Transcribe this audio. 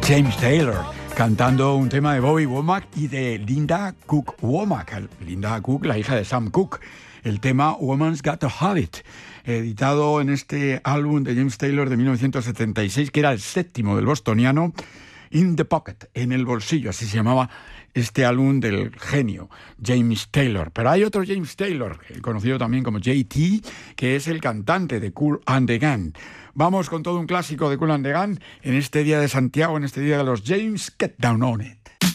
James Taylor, cantando un tema de Bobby Womack y de Linda Cook Womack. Linda Cook, la hija de Sam Cooke. El tema Woman's Got to Have It, editado en este álbum de James Taylor de 1976, que era el séptimo del bostoniano, In the Pocket, en el bolsillo, así se llamaba este álbum del genio James Taylor. Pero hay otro James Taylor, conocido también como JT, que es el cantante de Kool and the Gang. Vamos con todo un clásico de Kool and the Gang en este día de Santiago, en este día de los James. Get Down on It.